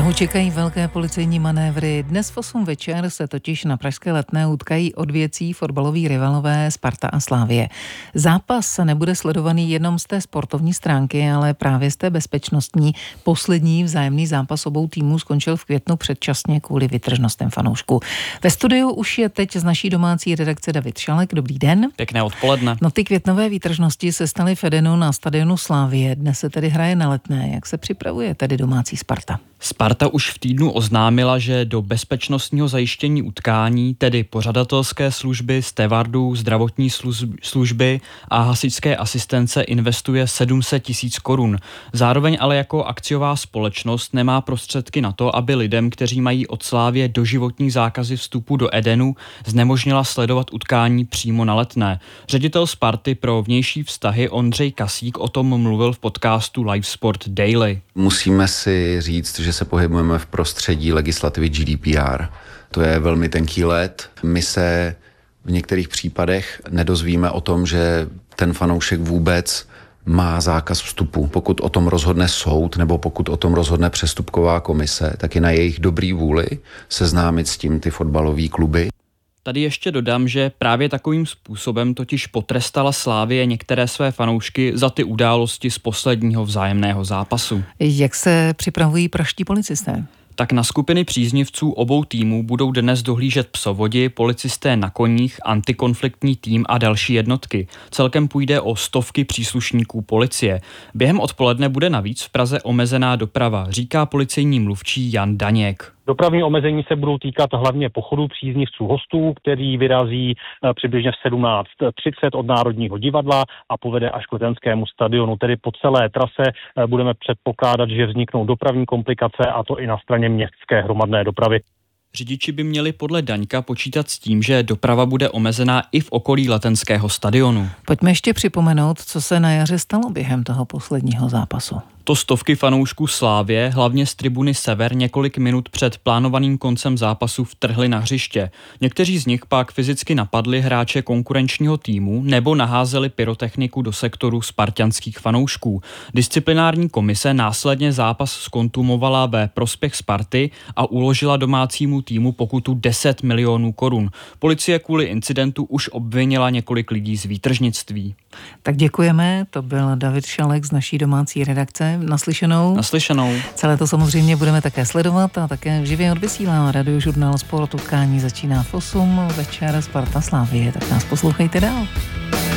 Prahu čekají velké policejní manévry. Dnes v 8 večer se totiž na pražské Letné utkají odvěcí fotbaloví rivalové Sparta a Slavie. Zápas nebude sledovaný jenom z té sportovní stránky, ale právě z té bezpečnostní. Poslední vzájemný zápas obou týmů skončil v květnu předčasně kvůli vytržnostem fanoušků. Ve studiu už je teď z naší domácí redakce David Šalek. Dobrý den. Pěkné odpoledne. No, ty květnové výtržnosti se staly v Edenu na stadionu Slavie. Dnes se tedy hraje na Letné. Jak se připravuje tedy domácí Sparta? Sparta už v týdnu oznámila, že do bezpečnostního zajištění utkání, tedy pořadatelské služby, stevardů, zdravotní služby a hasičské asistence investuje 700 000 korun. Zároveň ale jako akciová společnost nemá prostředky na to, aby lidem, kteří mají od Slavie doživotní zákazy vstupu do Edenu, znemožnila sledovat utkání přímo na Letné. Ředitel Sparty pro vnější vztahy Ondřej Kasík o tom mluvil v podcastu Live Sport Daily. Musíme si říct, že se pohybujeme v prostředí legislativy GDPR. To je velmi tenký led. My se v některých případech nedozvíme o tom, že ten fanoušek vůbec má zákaz vstupu. Pokud o tom rozhodne soud nebo pokud o tom rozhodne přestupková komise, tak je na jejich dobrý vůli seznámit s tím ty fotbalové kluby. Tady ještě dodám, že právě takovým způsobem totiž potrestala Slavie některé své fanoušky za ty události z posledního vzájemného zápasu. Jak se připravují pražští policisté? Tak na skupiny příznivců obou týmů budou dnes dohlížet psovodi, policisté na koních, antikonfliktní tým a další jednotky. Celkem půjde o stovky příslušníků policie. Během odpoledne bude navíc v Praze omezená doprava, říká policejní mluvčí Jan Daněk. Dopravní omezení se budou týkat hlavně pochodu příznivců hostů, který vyrazí přibližně v 17:30 od Národního divadla a povede až k Letenskému stadionu. Tedy po celé trase budeme předpokládat, že vzniknou dopravní komplikace, a to i na straně městské hromadné dopravy. Řidiči by měli podle Daňka počítat s tím, že doprava bude omezená i v okolí Letenského stadionu. Pojďme ještě připomenout, co se na jaře stalo během toho posledního zápasu. To stovky fanoušků Slavie, hlavně z tribuny Sever, několik minut před plánovaným koncem zápasu vtrhli na hřiště. Někteří z nich pak fyzicky napadli hráče konkurenčního týmu nebo naházeli pyrotechniku do sektoru spartanských fanoušků. Disciplinární komise následně zápas zkontumovala ve prospěch Sparty a uložila domácímu týmu pokutu 10 milionů korun. Policie kvůli incidentu už obvinila několik lidí z výtržnictví. Tak děkujeme, to byl David Šalek z naší domácí redakce. Naslyšenou. Naslyšenou. Celé to samozřejmě budeme také sledovat a také živě odvysílá Radiožurnál Sport. Utkání začíná v 8 večer Sparta Slavie, tak nás poslouchejte dál.